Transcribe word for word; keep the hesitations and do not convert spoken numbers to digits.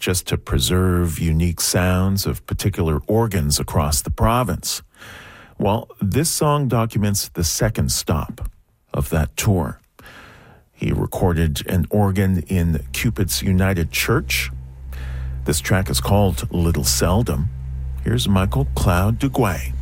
just to preserve unique sounds of particular organs across the province. Well, this song documents the second stop of that tour. He recorded an organ in Cupid's United Church. This track is called Little Seldom. Here's Michael Cloud Duguay.